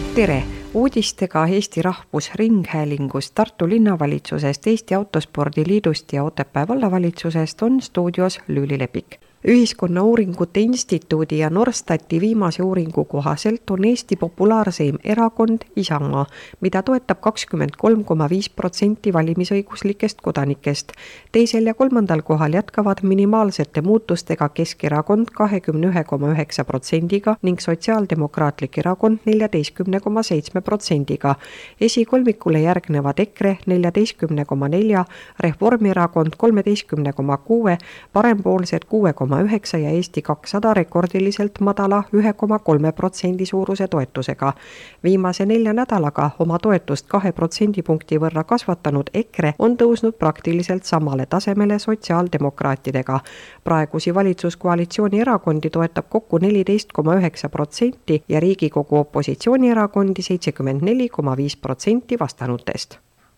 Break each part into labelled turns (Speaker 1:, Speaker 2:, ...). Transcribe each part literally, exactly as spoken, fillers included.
Speaker 1: Tere! Uudistega Eesti Rahvusringhäälingust, Tartu linnavalitsusest, Eesti Autospordi Liidust ja Otepää vallavalitsusest on stuudios Lüüli Lepik. Ühiskonnauuringute Instituudi ja Norstati viimase uuringu kohaselt on Eesti populaarseim erakond Isamaa, mida toetab kakskümmend kolm koma viis protsenti valimisõiguslikest kodanikest. Teisel ja kolmandal kohal jätkavad minimaalsete muutustega Keskerakond kahekümne ühe koma üheksa protsendiga ning Sotsiaaldemokraatlik erakond neljateist koma seitse protsendiga. Esikolmikule järgnevad EKRE neljateist koma nelja, Reformierakond kolmteist koma kuue, Parempoolsed kuue koma üheksa ja Eesti kakssada rekordiliselt madala ühe koma kolme protsendi suuruse toetusega. Viimase nelja nädalaga oma toetust kahe protsendipunkti võrra kasvatanud EKRE on tõusnud praktiliselt samale tasemele sotsiaaldemokraatidega. Praegusi valitsuskoalitsiooni erakondi toetab kokku neliteist koma üheksa protsenti ja Riigikogu opositsioonierakondi seitsekümmend neli koma viis protsenti vastanutest.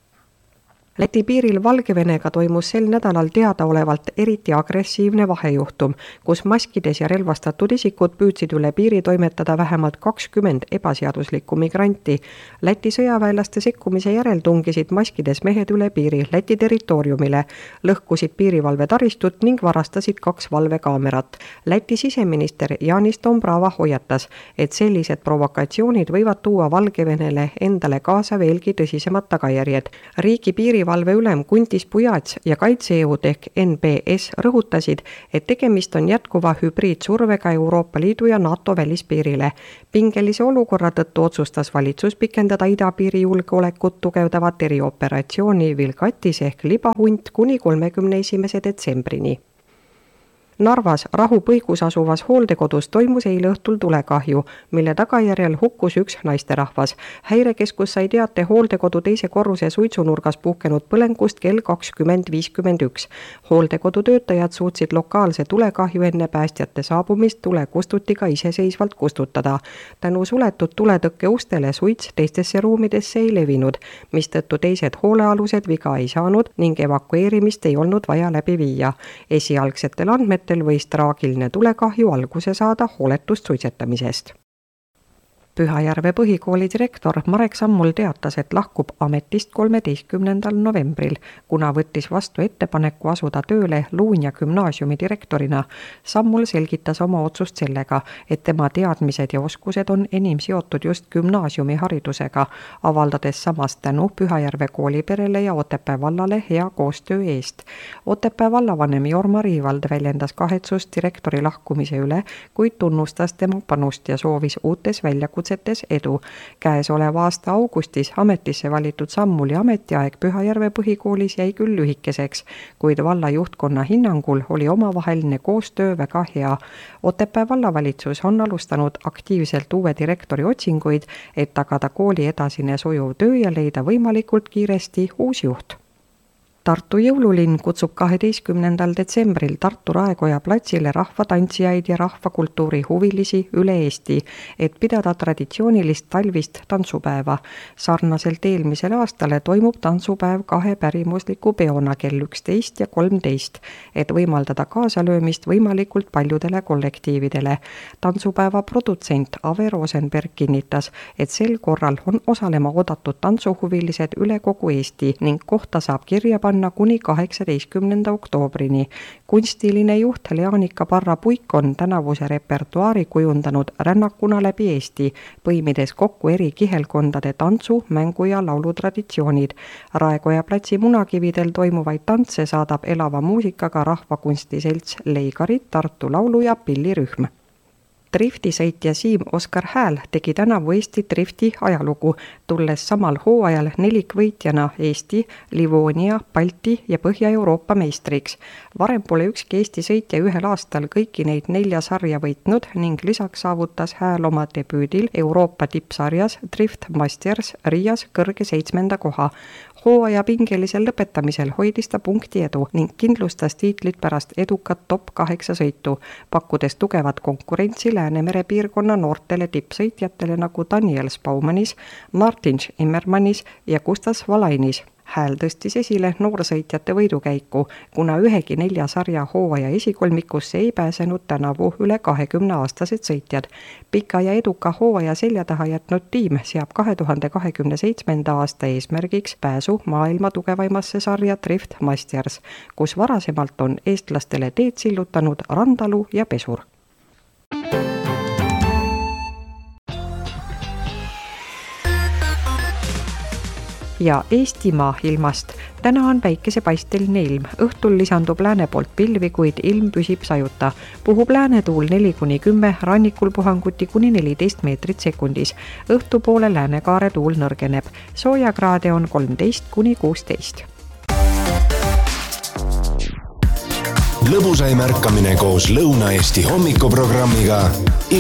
Speaker 1: Läti piiril Valgevenega toimus sel nädalal teadaolevalt eriti agressiivne vahejuhtum, kus maskides ja relvastatud isikud püüdsid üle piiri toimetada vähemalt kakskümmend ebaseaduslikku migranti. Läti sõjaväelaste sekkumise järel tungisid maskides mehed üle piiri Läti territooriumile, lõhkusid piirivalve taristut ning varastasid kaks valvekaamerat. Läti siseminister Jānis Dombrava hoiatas, et sellised provokatsioonid võivad tuua Valgevenele endale kaasa veelgi tõsisemad tagajärjed. Riigi piiri valve ülem Kuntis Pujats ja kaitsejõud ehk N B S rõhutasid, et tegemist on jätkuva hübriidsurvega Euroopa Liidu ja NATO välispiirile. Pingelise olukorra tõttu otsustas valitsus pikendada idapiiri julgeolekut tugevdavat erioperatsiooni Vilgatis ehk libahunt kuni kolmekümne esimese detsembrini. Narvas Rahupõigus asuvas hooldekodus toimus eile õhtul tulekahju, mille tagajärjel hukkus üks naisterahvas. Häirekeskus sai teate hooldekodu teise korruse suitsunurgas puhkenud põlengust kell kakskümmend viiskümmend üks. Hooldekodu töötajad suutsid lokaalse tulekahju enne päästjate saabumist tulekustutiga iseseisvalt kustutada. Tänu suletud tuletõkke ustele suits teistesse ruumidesse ei levinud, mistõttu teised hoolealused viga ei saanud ning evakueerimist ei olnud vaja läbi viia. Esialgsetel andmetel võis traagiline tulekahju alguse saada hooletust suitsetamisest. Pühajärve põhikooli direktor Marek Sammul teatas, et lahkub ametist kolmeteistkümnendal novembril, kuna võttis vastu ettepaneku asuda tööle Luunja gümnaasiumi direktorina. Sammul selgitas oma otsust sellega, et tema teadmised ja oskused on enim seotud just gümnaasiumi haridusega, avaldades samas tänu Pühajärve kooliperele ja Otepää vallale hea koostöö eest. Otepää vallavanem Jorma Riivald väljendas kahetsust direktori lahkumise üle, kuid tunnustas tema panust ja soovis uutes väljakutsetes edu. Käesoleva aasta augustis ametisse valitud Sammuli ametiaeg Pühajärve põhikoolis jäi küll lühikeseks, kuid valla juhtkonna hinnangul oli omavaheline koostöö väga hea. Otepää vallavalitsus on alustanud aktiivselt uue direktori otsinguid, et tagada kooli edasine sujuv töö ja leida võimalikult kiiresti uus juht. Tartu jõululinn kutsub kaheteistkümnendal detsembril Tartu Raekoja platsile rahvatantsijaid ja rahvakultuuri huvilisi üle Eesti, et pidada traditsioonilist talvist tantsupäeva. Sarnaselt eelmisel aastale toimub tantsupäev kahe pärimusliku peona kell üksteist ja kolmteist, et võimaldada kaasalöömist võimalikult paljudele kollektiividele. Tantsupäeva produtsent Ave Rosenberg kinnitas, et sel korral on osalema oodatud tantsuhuvilised üle kogu Eesti ning kohta saab kirja panna kuni kaheksateistkümnenda oktoobrini. Kunstiline juht Leanika Parra-Puik on tänavuse repertuaari kujundanud rännakuna läbi Eesti, põimides kokku eri kihelkondade tantsu, mängu ja laulutraditsioonid. Raekoja platsi munakividel toimuvaid tantse saadab elava muusikaga rahvakunstiselts Leigarid, Tartu laulu- ja pillirühm. Driftisõitja Siim Oskar Hääl tegi tänavu Eesti drifti ajalugu, tulles samal hooajal nelikvõitjana Eesti, Livonia, Balti ja Põhja-Euroopa meistriks. Varem pole ükski Eesti sõitja ühel aastal kõiki neid nelja sarja võitnud ning lisaks saavutas Hääl oma debüüdil Euroopa tippsarjas Drift Masters Riias kõrge seitsmenda koha. Hooaja pingelisel lõpetamisel hoidis ta punkti edu ning kindlustas tiitlit pärast edukat top kaheksa sõitu, pakkudes tugevat konkurentsi Läänemere piirkonna noortele tippsõitjatele nagu Daniel Spaumanis, Martin Immermannis ja Gustav Valainis. Hääl tõstis esile noorsõitjate võidukäiku, kuna ühegi nelja sarja hooaja esikolmikusse ei pääsenud tänavu üle kahekümne aastased sõitjad. Pika ja eduka hooaja selja taha jätnud tiim seab kahe tuhande kahekümne seitsmenda aasta eesmärgiks pääsu maailma tugevaimasse sarja Drift Masters, kus varasemalt on eestlastele teed sillutanud Randalu ja Pesur. Ja Eestimaa ilmast. Täna on päikesepaisteline ilm. Õhtul lisandub lääne poolt pilvi, kuid ilm püsib sajuta. Puhub läänetuul neli kuni kümme, rannikul puhanguti kuni neliteist meetrit sekundis. Õhtupoole läänekaare tuul nõrgeneb. Soojakraade on kolmteist kuni kuusteist.
Speaker 2: Lõbusai märkamine koos Lõuna-Eesti hommikuprogrammiga